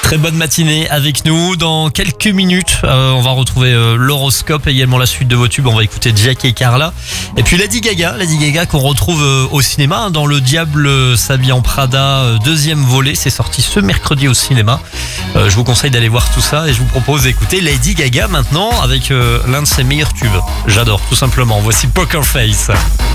Très bonne matinée avec nous. Dans quelques minutes, on va retrouver l'horoscope et également la suite de vos tubes. On va écouter Jack et Carla. Et puis Lady Gaga qu'on retrouve au cinéma dans Le Diable s'habille en Prada, deuxième volet. C'est sorti ce mercredi au cinéma. Je vous conseille d'aller voir tout ça et je vous propose d'écouter Lady Gaga maintenant avec l'un de ses meilleurs tubes. J'adore, tout simplement. Voici Poker Face.